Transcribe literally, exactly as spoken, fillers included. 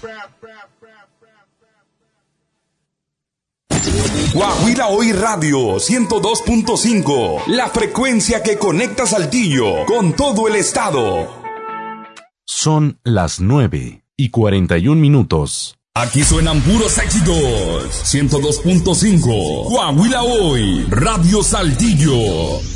Guaguila Hoy Radio ciento dos punto cinco, la frecuencia que conecta Saltillo con todo el estado. Son las nueve y cuarenta y un minutos. Aquí suenan puros éxitos. ciento dos punto cinco, Guaguila Hoy, Radio Saltillo.